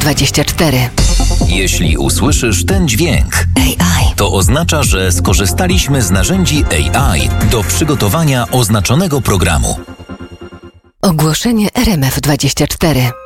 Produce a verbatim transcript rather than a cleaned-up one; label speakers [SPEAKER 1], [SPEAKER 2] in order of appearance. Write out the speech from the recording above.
[SPEAKER 1] dwadzieścia cztery.
[SPEAKER 2] Jeśli usłyszysz ten dźwięk,
[SPEAKER 1] A I.
[SPEAKER 2] to oznacza, że skorzystaliśmy z narzędzi A I do przygotowania oznaczonego programu.
[SPEAKER 1] Ogłoszenie R M F dwadzieścia cztery.